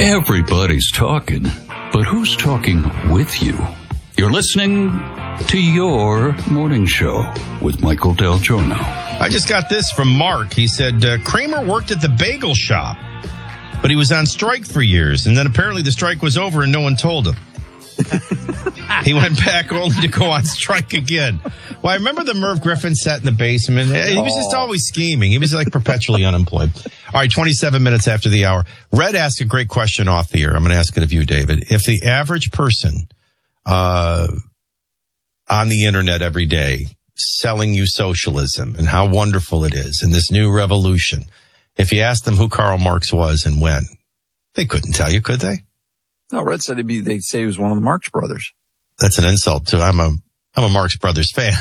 Everybody's talking, but who's talking with you? You're listening to Your Morning Show with Michael Del Giorno. I just got this from Mark. He said, Kramer worked at the bagel shop, but he was on strike for years, and then apparently the strike was over and no one told him. He went back only to go on strike again. Well, I remember the Merv Griffin set in the basement. He was just always scheming. He was like perpetually unemployed. All right, 27 minutes after the hour. Red asked a great question off the air. I'm going to ask it of you, David. If the average person on the internet every day selling you socialism and how wonderful it is and this new revolution, if you asked them who Karl Marx was and when, they couldn't tell you, could they? No, Red said they'd say he was one of the Marx brothers. That's an insult to I'm a Marx Brothers fan.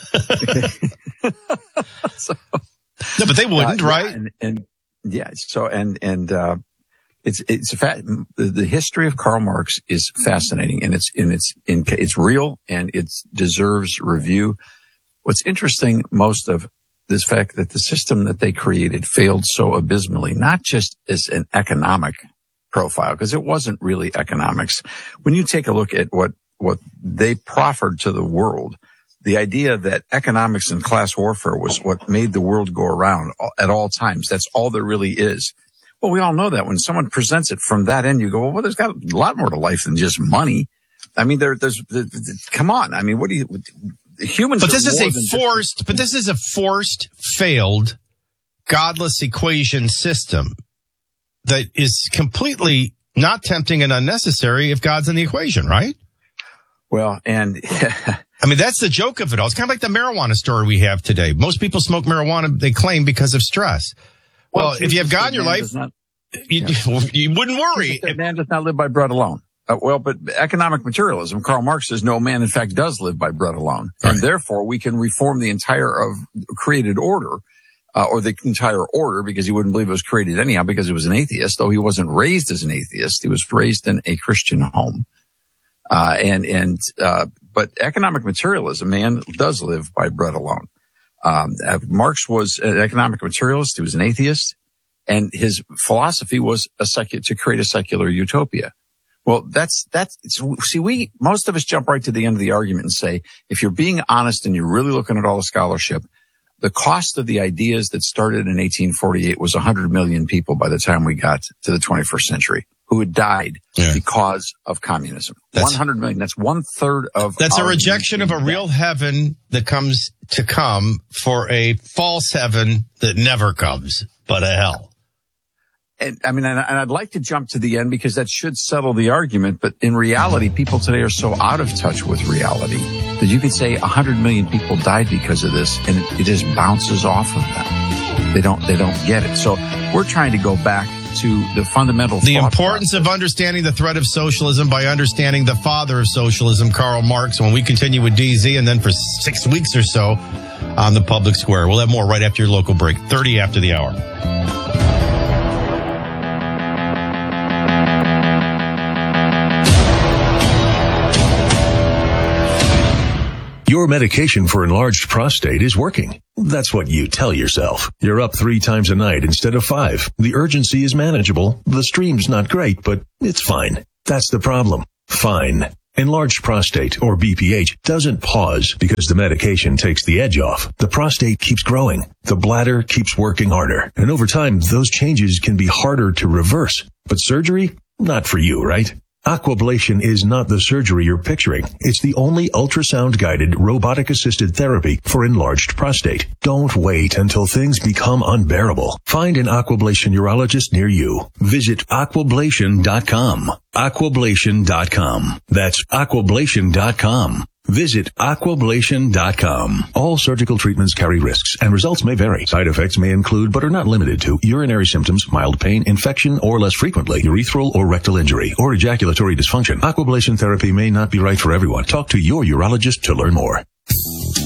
So, no, but they wouldn't, right? It's a fact. The history of Karl Marx is fascinating, and it's real, and it deserves review. What's interesting most of this fact that the system that they created failed so abysmally, not just as an economic profile, because it wasn't really economics. When you take a look at what they proffered to the world, the idea that economics and class warfare was what made the world go around at all times. That's all there really is. Well, we all know that when someone presents it from that end, you go, well, there's got a lot more to life than just money. I mean, come on. I mean, what do you, humans? But this is a forced, failed, godless equation system that is completely not tempting and unnecessary if God's in the equation, right? Well, and I mean, that's the joke of it all. It's kind of like the marijuana story we have today. Most people smoke marijuana, they claim, because of stress. Well, if you have God in your life, you wouldn't worry. Man does not live by bread alone. But economic materialism, Karl Marx says no man, in fact, does live by bread alone. Right. And therefore, we can reform the entire of created order, or the entire order, because he wouldn't believe it was created anyhow because he was an atheist, though he wasn't raised as an atheist. He was raised in a Christian home. But economic materialism, man does live by bread alone. Marx was an economic materialist. He was an atheist, and his philosophy was to create a secular utopia. Well, most of us jump right to the end of the argument and say, if you're being honest and you're really looking at all the scholarship, the cost of the ideas that started in 1848 was 100 million people by the time we got to the 21st century who had died because of communism. 100 million. That's 1/3 of. That's a rejection of a real heaven that comes to come for a false heaven that never comes, but a hell. And I mean, and I'd like to jump to the end because that should settle the argument. But in reality, people today are so out of touch with reality that you could say 100 million people died because of this, and it just bounces off of them. They don't get it. So we're trying to go back to the fundamental. The importance of understanding the threat of socialism by understanding the father of socialism, Karl Marx. When we continue with DZ, and then for 6 weeks or so on the public square, we'll have more right after your local break. 30 after the hour. Your medication for enlarged prostate is working. That's what you tell yourself. You're up 3 times a night instead of 5. The urgency is manageable. The stream's not great, but it's fine. That's the problem. Fine. Enlarged prostate, or BPH, doesn't pause because the medication takes the edge off. The prostate keeps growing. The bladder keeps working harder. And over time, those changes can be harder to reverse. But surgery? Not for you, right? Aquablation is not the surgery you're picturing. It's the only ultrasound-guided, robotic-assisted therapy for enlarged prostate. Don't wait until things become unbearable. Find an Aquablation urologist near you. Visit aquablation.com. Aquablation.com. That's aquablation.com. Visit aquablation.com. All surgical treatments carry risks, and results may vary. Side effects may include, but are not limited to, urinary symptoms, mild pain, infection, or less frequently, urethral or rectal injury, or ejaculatory dysfunction. Aquablation therapy may not be right for everyone. Talk to your urologist to learn more.